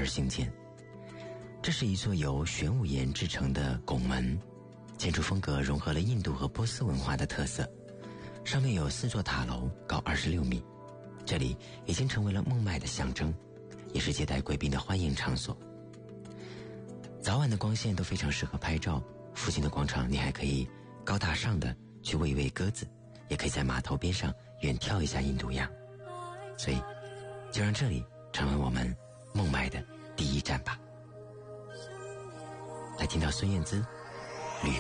而兴建。这是一座由玄武岩制成的拱门，建筑风格融合了印度和波斯文化的特色，上面有4座塔楼，高26米。这里已经成为了孟买的象征，也是接待贵宾的欢迎场所。早晚的光线都非常适合拍照，附近的广场你还可以高大上的去喂一喂鸽子，也可以在码头边上远眺一下印度洋。所以就让这里成为我们孟买的第一站吧。来听到孙燕姿